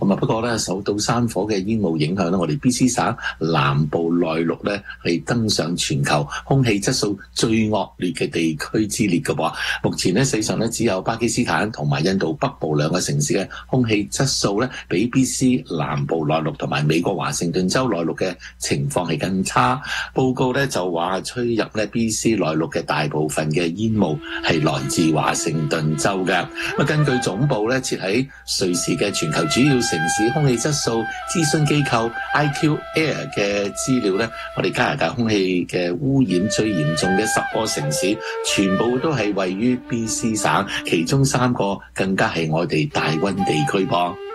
咁啊，不過咧受到山火嘅煙霧影響咧，我哋 BC 省南部內陸咧係登上全球空氣質素最惡劣嘅地區之列嘅噃。目前咧世上咧只有巴基斯坦同埋印度北部兩個城市嘅空氣質素咧比 BC 南部內陸同埋美國華盛頓州內陸嘅情況係更差。報告咧就話吹入咧 BC 內陸嘅大部分嘅煙霧係來自華盛頓州嘅。根據總部咧設喺瑞士嘅全球主要城市空氣質素諮詢機構 IQ Air 嘅資料咧，我哋加拿大空氣嘅污染最嚴重嘅10個城市，全部都係位於 BC 省，其中3個更加係我哋大溫地區噃。